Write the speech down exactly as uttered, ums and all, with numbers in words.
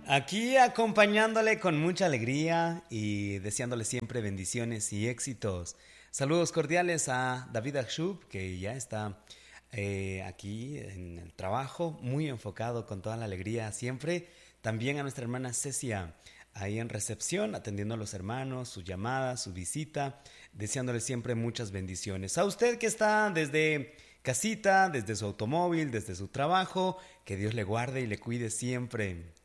Aquí acompañándole con mucha alegría y deseándole siempre bendiciones y éxitos. Saludos cordiales a David Akshub, que ya está eh, aquí en el trabajo, muy enfocado con toda la alegría siempre. También a nuestra hermana Cecia, ahí en recepción, atendiendo a los hermanos, su llamada, su visita, deseándole siempre muchas bendiciones. A usted que está desde casita, desde su automóvil, desde su trabajo, que Dios le guarde y le cuide siempre.